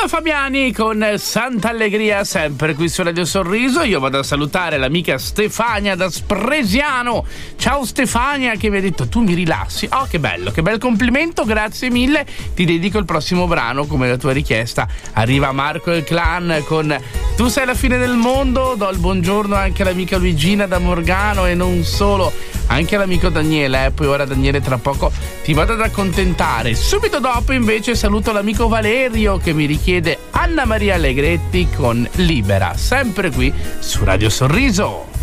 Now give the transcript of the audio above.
Fabiani con Santa Allegria, sempre qui su Radio Sorriso. Io vado a salutare l'amica Stefania da Spresiano. Ciao Stefania, che mi ha detto tu mi rilassi. Oh, che bello, che bel complimento, grazie mille. Ti dedico il prossimo brano come la tua richiesta. Arriva Marco e il Clan con Tu sei la fine del mondo. Do il buongiorno anche all'amica Luigina da Morgano e non solo, anche all'amico Daniele. Poi ora Daniele tra poco ti vado ad accontentare. Subito dopo invece saluto l'amico Valerio che mi richiede Anna Maria Allegretti con Libera, sempre qui su Radio Sorriso.